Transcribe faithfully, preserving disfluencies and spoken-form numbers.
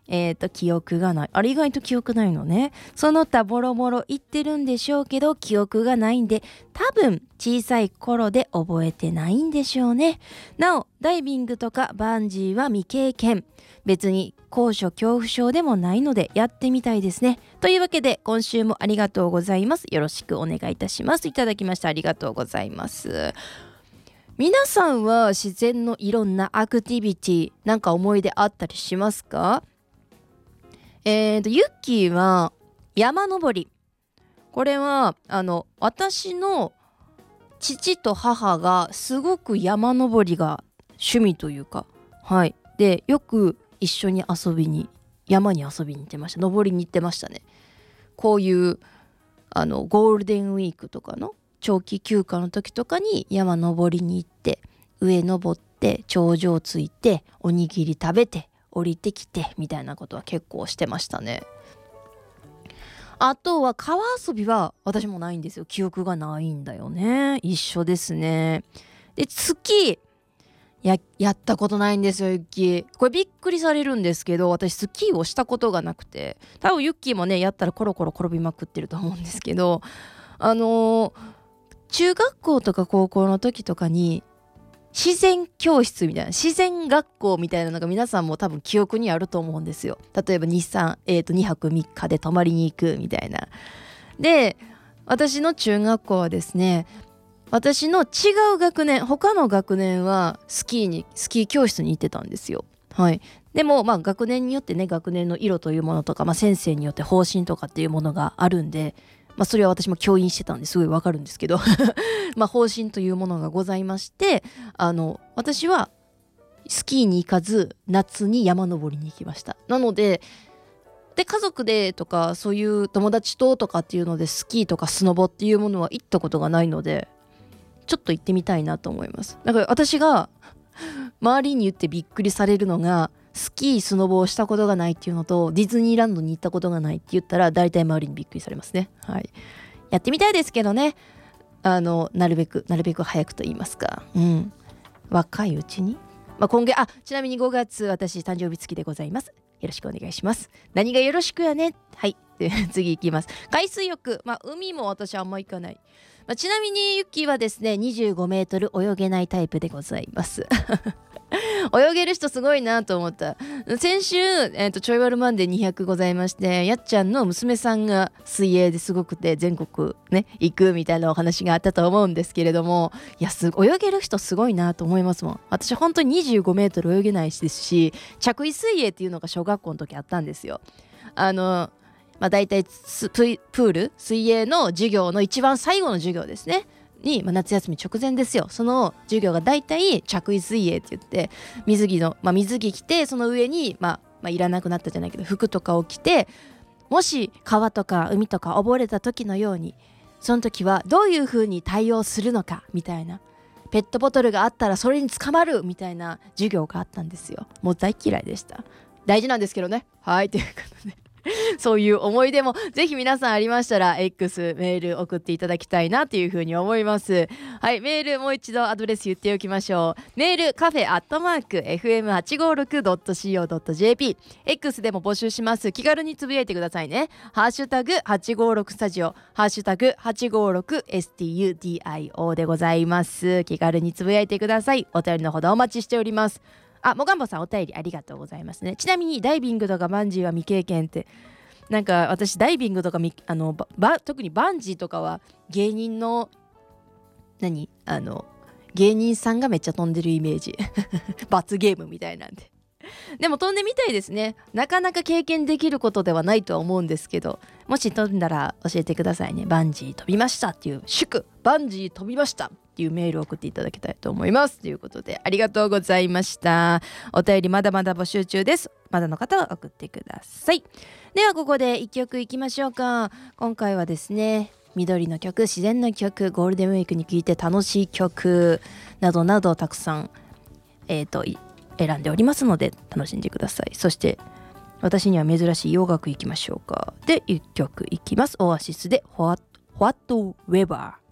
えーと記憶がない。あれ意外と記憶ないのね。その他ボロボロ言ってるんでしょうけど記憶がないんで、多分小さい頃で覚えてないんでしょうね。なおダイビングとかバンジーは未経験。別に高所恐怖症でもないのでやってみたいですね。というわけで今週もありがとうございます。よろしくお願いいたします。いただきました。ありがとうございます。皆さんは自然のいろんなアクティビティなんか思い出あったりしますか？えーとユッキーは山登り。これはあの私の父と母がすごく山登りが趣味というか、はいでよく一緒に遊びに山に遊びに行ってました。登りに行ってましたね。こういうあのゴールデンウィークとかの長期休暇の時とかに山登りに行って上登って頂上ついておにぎり食べて降りてきてみたいなことは結構してましたね。あとは川遊びは私もないんですよ。記憶がないんだよね。一緒ですね。でスキーや, やったことないんですよユッキー。これびっくりされるんですけど、私スキーをしたことがなくて、多分ユッキーもねやったらコロコロ転びまくってると思うんですけど、あのー、中学校とか高校の時とかに自然教室みたいな自然学校みたいなのが皆さんも多分記憶にあると思うんですよ。例えばに、さん、えーとにはくみっかで泊まりに行くみたいな。で私の中学校はですね、私の違う学年他の学年はスキーにスキー教室に行ってたんですよ。はい。でもまあ学年によってね、学年の色というものとか、まあ、先生によって方針とかっていうものがあるんで、まあ、それは私も教員してたんですごいわかるんですけどまあ方針というものがございまして、あの私はスキーに行かず夏に山登りに行きました。なのでで家族でとかそういう友達ととかっていうのでスキーとかスノボっていうものは行ったことがないので、ちょっと行ってみたいなと思います。だから私が周りに言ってびっくりされるのが、スキースノボをしたことがないっていうのとディズニーランドに行ったことがないって言ったら大体周りにびっくりされますね。はい。やってみたいですけどね、あのなるべくなるべく早くと言いますか、うん、若いうちに、まあ、今月あちなみにごがつ私誕生日付きでございます。よろしくお願いします。何がよろしくやね。はいで次行きます。海水浴、まあ海も私あんま行かない。まあ、ちなみにユッキーはですねにじゅうごメートル泳げないタイプでございます泳げる人すごいなと思った。先週、えーと、ちょいワルマンデーにひゃくございまして、やっちゃんの娘さんが水泳ですごくて全国ね行くみたいなお話があったと思うんですけれども、いやす泳げる人すごいなと思いますもん。私本当ににじゅうごメートル泳げないですし、着衣水泳っていうのが小学校の時あったんですよ。あのまあ、大体プール水泳の授業の一番最後の授業ですねに、まあ、夏休み直前ですよ。その授業が大体着衣水泳って言って水着の、まあ、水着着てその上に、まあまあ、いらなくなったじゃないけど服とかを着て、もし川とか海とか溺れた時のようにその時はどういう風に対応するのかみたいな、ペットボトルがあったらそれに捕まるみたいな授業があったんですよ。もう大嫌いでした。大事なんですけどね。はいということでそういう思い出もぜひ皆さんありましたら X メール送っていただきたいなというふうに思います。はい、メールもう一度アドレス言っておきましょう。メールカフェアットマーク エフエムはちごろくドットシーオードットジェーピー、 X でも募集します。気軽につぶやいてくださいね。ハッシュタグはちごろくスタジオ、ハッシュタグはちごろくエスティーユーディーアイオー でございます。気軽につぶやいてください。お便りのほどお待ちしております。あ、もがんぼさんお便りありがとうございますね。ちなみにダイビングとかバンジーは未経験って、なんか私ダイビングとかあのば特にバンジーとかは芸人の何あの芸人さんがめっちゃ飛んでるイメージ罰ゲームみたいなんででも飛んでみたいですね。なかなか経験できることではないとは思うんですけど、もし飛んだら教えてくださいね。バンジー飛びましたっていう祝バンジー飛びましたっていうメールを送っていただきたいと思います。ということでありがとうございました。お便りまだまだ募集中です。まだの方は送ってください。ではここで一曲いきましょうか。今回はですね、緑の曲、自然の曲、ゴールデンウィークに聴いて楽しい曲などなどたくさん、えーと選んでおりますので楽しんでください。そして私には珍しい洋楽いきましょうか。でいっきょくいきます。オアシスで What, What Weather。